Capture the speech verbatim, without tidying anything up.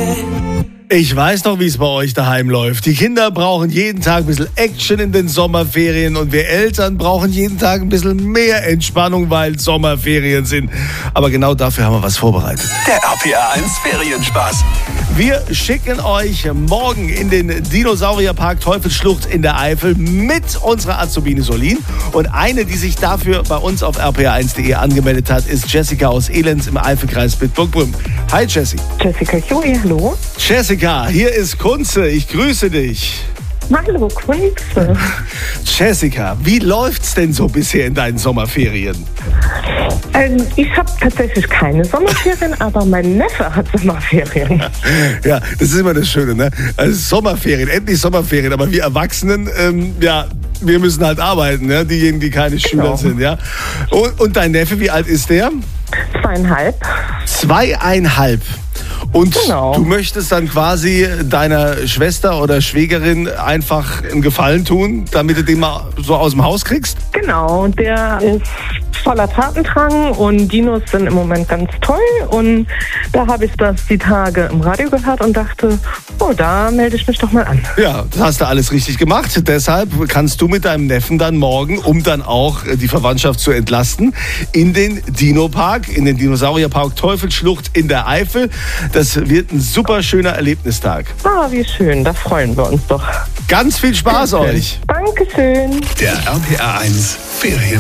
Ich weiß noch, wie es bei euch daheim läuft. Die Kinder brauchen jeden Tag ein bisschen Action in den Sommerferien und wir Eltern brauchen jeden Tag ein bisschen mehr Entspannung, weil Sommerferien sind. Aber genau dafür haben wir was vorbereitet. Der R P R eins Ferienspaß. Wir schicken euch morgen in den Dinosaurierpark Teufelsschlucht in der Eifel mit unserer Azubine Solin. Und eine, die sich dafür bei uns auf r p r eins punkt d e angemeldet hat, ist Jessica aus Elends im Eifelkreis Bitburg-Brünn. Hi Jessie. Jessica Joey, hallo. Jessica, hier ist Kunze. Ich grüße dich. Hallo, Kunze. Jessica, wie läuft's denn so bisher in deinen Sommerferien? Ähm, ich habe tatsächlich keine Sommerferien, aber mein Neffe hat Sommerferien. Ja, das ist immer das Schöne, ne? Also Sommerferien, endlich Sommerferien, aber wir Erwachsenen, ähm, ja, wir müssen halt arbeiten, ne? Diejenigen, die keine Genau. Schüler sind, ja. Und, und dein Neffe, wie alt ist der? Zweieinhalb. Zweieinhalb. Und Genau. du möchtest dann quasi deiner Schwester oder Schwägerin einfach einen Gefallen tun, damit du den mal so aus dem Haus kriegst? Genau, der ist voller Tatendrang und Dinos sind im Moment ganz toll. Und da habe ich das die Tage im Radio gehört und dachte, oh, da melde ich mich doch mal an. Ja, das hast du alles richtig gemacht. Deshalb kannst du mit deinem Neffen dann morgen, um dann auch die Verwandtschaft zu entlasten, in den Dino-Park, in den Dinosaurierpark Teufelsschlucht in der Eifel. Das wird ein super schöner Erlebnistag. Ah, wie schön, da freuen wir uns doch. Ganz viel Spaß euch. Dankeschön. Der R P R eins Ferien.